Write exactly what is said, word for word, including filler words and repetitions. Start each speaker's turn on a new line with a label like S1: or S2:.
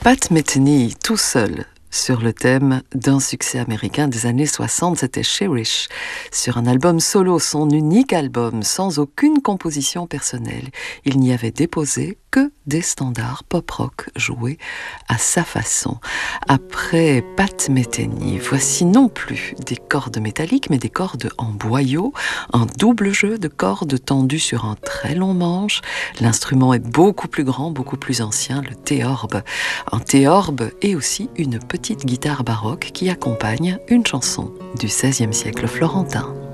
S1: Pat Metheny, tout seul, sur le thème d'un succès américain des années soixante, c'était Cherish, sur un album solo, son unique album, sans aucune composition personnelle. Il n'y avait déposé que des standards pop-rock joués à sa façon. Après Pat Metheny, voici non plus des cordes métalliques, mais des cordes en boyau, un double jeu de cordes tendues sur un très long manche. L'instrument est beaucoup plus grand, beaucoup plus ancien, le théorbe. Un théorbe et aussi une petite guitare baroque qui accompagne une chanson du seizième siècle florentin.